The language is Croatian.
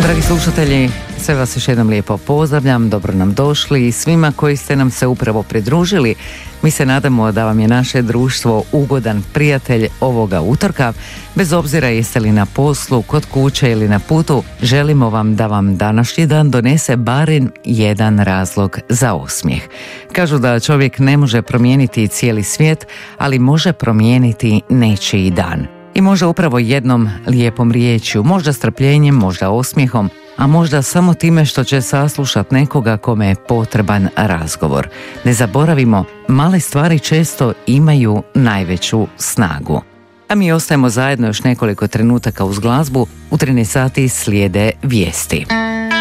Dragi slušatelji, sve vas još jednom lijepo pozdravljam, dobro nam došli i svima koji ste nam se upravo pridružili. Mi se nadamo da vam je naše društvo ugodan prijatelj ovoga utorka. Bez obzira jeste li na poslu, kod kuće ili na putu, želimo vam da vam današnji dan donese barem jedan razlog za osmijeh. Kažu da čovjek ne može promijeniti cijeli svijet, ali može promijeniti nečiji dan. I možda upravo jednom lijepom riječju, možda strpljenjem, možda osmijehom, a možda samo time što će saslušat nekoga kome je potreban razgovor. Ne zaboravimo, male stvari često imaju najveću snagu. A mi ostajemo zajedno još nekoliko trenutaka uz glazbu. U 13 sati slijede vijesti.